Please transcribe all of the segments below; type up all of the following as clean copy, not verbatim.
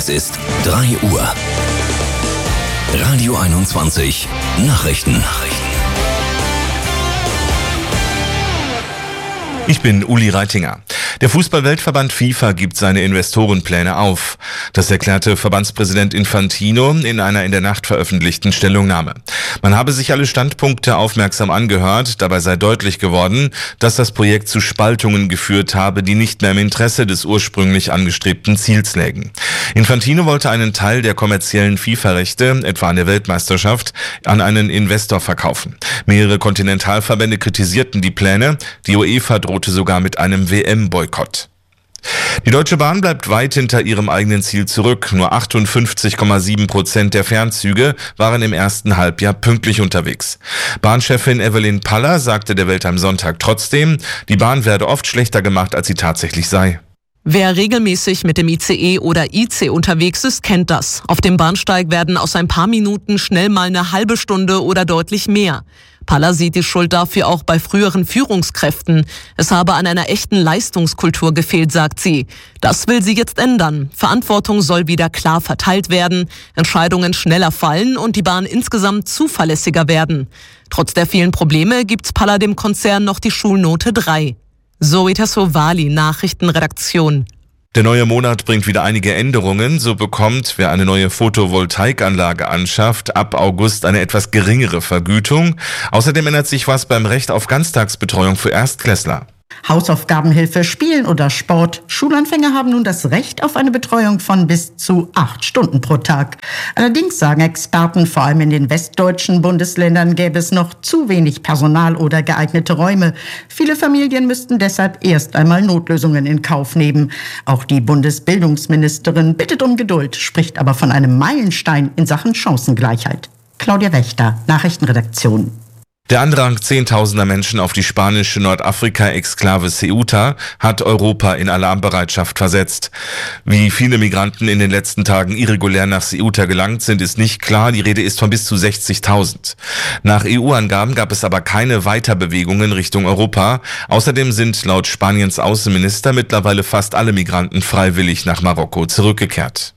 Es ist 3 Uhr. Radio 21 Nachrichten. Ich bin Uli Reitinger. Der Fußball-Weltverband FIFA gibt seine Investorenpläne auf. Das erklärte Verbandspräsident Infantino in einer in der Nacht veröffentlichten Stellungnahme. Man habe sich alle Standpunkte aufmerksam angehört. Dabei sei deutlich geworden, dass das Projekt zu Spaltungen geführt habe, die nicht mehr im Interesse des ursprünglich angestrebten Ziels lägen. Infantino wollte einen Teil der kommerziellen FIFA-Rechte, etwa an der Weltmeisterschaft, an einen Investor verkaufen. Mehrere Kontinentalverbände kritisierten die Pläne. Die UEFA drohte sogar mit einem WM-Boykott. Die Deutsche Bahn bleibt weit hinter ihrem eigenen Ziel zurück. Nur 58,7% der Fernzüge waren im ersten Halbjahr pünktlich unterwegs. Bahnchefin Evelyn Paller sagte der Welt am Sonntag trotzdem, die Bahn werde oft schlechter gemacht, als sie tatsächlich sei. Wer regelmäßig mit dem ICE oder IC unterwegs ist, kennt das. Auf dem Bahnsteig werden aus ein paar Minuten schnell mal eine halbe Stunde oder deutlich mehr. Paller sieht die Schuld dafür auch bei früheren Führungskräften. Es habe an einer echten Leistungskultur gefehlt, sagt sie. Das will sie jetzt ändern. Verantwortung soll wieder klar verteilt werden, Entscheidungen schneller fallen und die Bahn insgesamt zuverlässiger werden. Trotz der vielen Probleme gibt Paller dem Konzern noch die Schulnote 3. Zoe Tassovali, Nachrichtenredaktion. Der neue Monat bringt wieder einige Änderungen. So bekommt, wer eine neue Photovoltaikanlage anschafft, ab August eine etwas geringere Vergütung. Außerdem ändert sich was beim Recht auf Ganztagsbetreuung für Erstklässler. Hausaufgabenhilfe, Spielen oder Sport. Schulanfänger haben nun das Recht auf eine Betreuung von bis zu 8 Stunden pro Tag. Allerdings sagen Experten, vor allem in den westdeutschen Bundesländern gäbe es noch zu wenig Personal oder geeignete Räume. Viele Familien müssten deshalb erst einmal Notlösungen in Kauf nehmen. Auch die Bundesbildungsministerin bittet um Geduld, spricht aber von einem Meilenstein in Sachen Chancengleichheit. Claudia Wächter, Nachrichtenredaktion. Der Andrang zehntausender Menschen auf die spanische Nordafrika-Exklave Ceuta hat Europa in Alarmbereitschaft versetzt. Wie viele Migranten in den letzten Tagen irregulär nach Ceuta gelangt sind, ist nicht klar. Die Rede ist von bis zu 60.000. Nach EU-Angaben gab es aber keine Weiterbewegungen Richtung Europa. Außerdem sind laut Spaniens Außenminister mittlerweile fast alle Migranten freiwillig nach Marokko zurückgekehrt.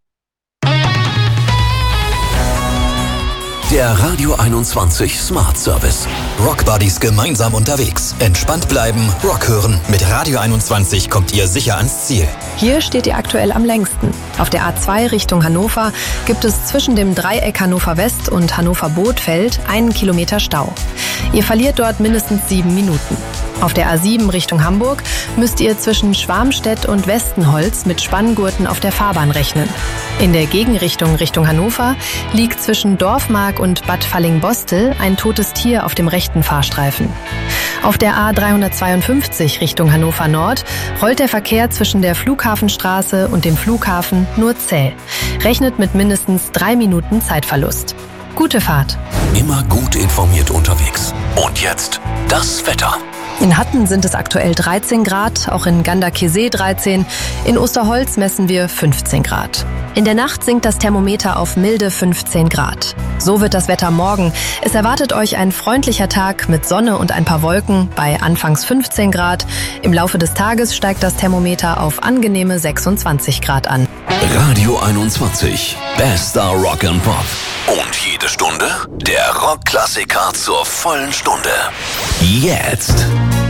Der Radio 21 Smart Service. Rock Buddies gemeinsam unterwegs. Entspannt bleiben, Rock hören. Mit Radio 21 kommt ihr sicher ans Ziel. Hier steht ihr aktuell am längsten. Auf der A2 Richtung Hannover gibt es zwischen dem Dreieck Hannover West und Hannover Bothfeld 1 Kilometer Stau. Ihr verliert dort mindestens 7 Minuten. Auf der A7 Richtung Hamburg müsst ihr zwischen Schwarmstedt und Westenholz mit Spanngurten auf der Fahrbahn rechnen. In der Gegenrichtung Richtung Hannover liegt zwischen Dorfmark und Bad Falling-Bostel ein totes Tier auf dem rechten Fahrstreifen. Auf der A352 Richtung Hannover Nord rollt der Verkehr zwischen der Flughafenstraße und dem Flughafen nur zäh. Rechnet mit mindestens 3 Minuten Zeitverlust. Gute Fahrt. Immer gut informiert unterwegs. Und jetzt das Wetter. In Hatten sind es aktuell 13 Grad, auch in Ganderkesee 13. In Osterholz messen wir 15 Grad. In der Nacht sinkt das Thermometer auf milde 15 Grad. So wird das Wetter morgen. Es erwartet euch ein freundlicher Tag mit Sonne und ein paar Wolken bei anfangs 15 Grad. Im Laufe des Tages steigt das Thermometer auf angenehme 26 Grad an. Radio 21. Bester Rock and Pop. Und jede Stunde der Rockklassiker zur vollen Stunde. Jetzt.